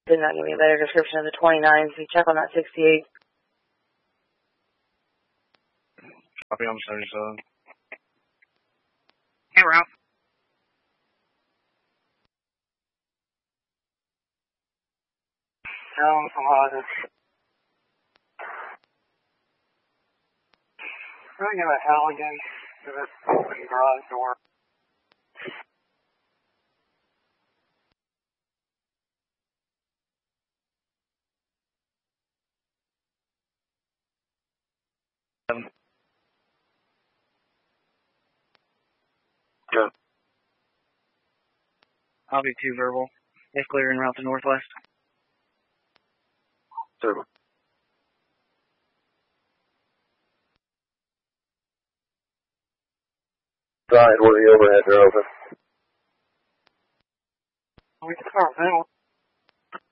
Did not give me a better description of the 29, so you check on that 68. Copy, I'm 77. Hey, Ralph. Down from Hodges. Can I get a Halligan to this open garage door? Good. I'll be 2 verbal. If clear en route to northwest. Server. Side where the overheads are open. We can start now.